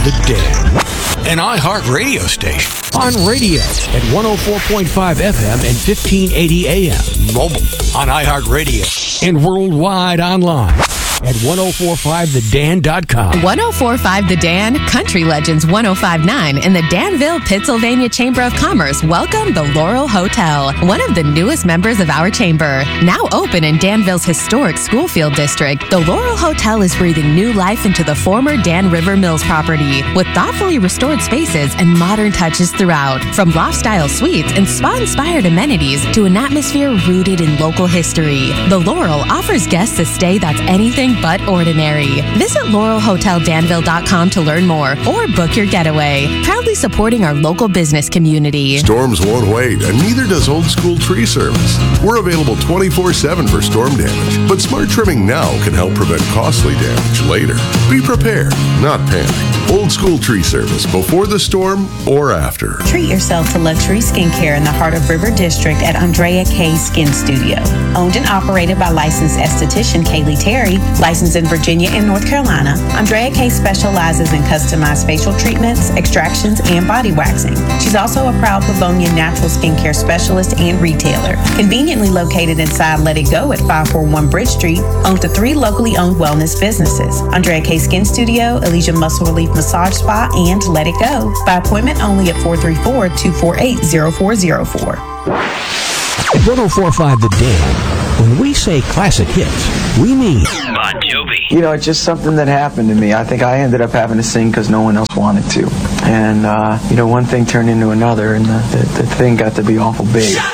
The Dan. An iHeart radio station. On radio at 104.5 FM and 1580 AM. Mobile on iHeart Radio. And worldwide online at 1045thedan.com. 1045 The Dan, Country Legends 1059, and the Danville, Pennsylvania Chamber of Commerce welcome the Laurel Hotel, one of the newest members of our chamber. Now open in Danville's historic Schoolfield District, the Laurel Hotel is breathing new life into the former Dan River Mills property with thoughtfully restored spaces and modern touches throughout. From loft-style suites and spa-inspired amenities to an atmosphere rooted in local history, the Laurel offers guests a stay that's anything but ordinary. Visit laurelhoteldanville.com to learn more or book your getaway. Proudly supporting our local business community. Storms won't wait, and neither does Old School Tree Service. We're available 24/7 for storm damage, but smart trimming now can help prevent costly damage later. Be prepared, not panic. Old School Tree Service, before the storm or after. Treat yourself to luxury skincare in the heart of River District at Andrea K Skin Studio. Owned and operated by licensed esthetician Kaylee Terry, licensed in Virginia and North Carolina, Andrea K specializes in customized facial treatments, extractions, and body waxing. She's also a proud Livonia natural skincare specialist and retailer. Conveniently located inside Let It Go at 541 Bridge Street, home to 3 locally owned wellness businesses: Andrea K Skin Studio, Elysian Muscle Relief Massage Spa, and Let It Go. By appointment only at 434-248-0404. At 1045 The Dan, when we say classic hits, we mean Bon Jovi. You know, it's just something that happened to me. I think I ended up having to sing because no one else wanted to. And, one thing turned into another, and the thing got to be awful big.